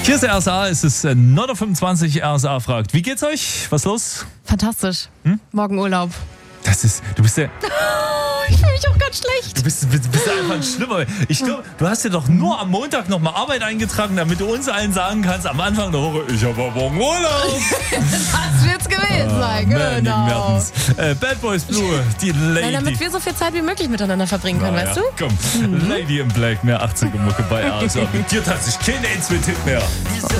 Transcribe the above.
Hier ist der RSA, es ist 9.25 Uhr, RSA fragt. Wie geht's euch? Was ist los? Fantastisch. Morgen Urlaub. Du bist ja... Ich fühle mich auch ganz schlecht. Du bist einfach ein Schlimmer. Ich glaube, du hast dir doch nur am Montag nochmal Arbeit eingetragen, damit du uns allen sagen kannst, am Anfang der Woche, ich habe morgen Urlaub. Das wird's gewesen sein, genau. Bad Boys Blue, die Lady. Nein, damit wir so viel Zeit wie möglich miteinander verbringen können, weißt du? Komm, Lady in Black, mehr 80er Mucke bei RSA. Mit dir tatsächlich kein Aids mit Hit mehr.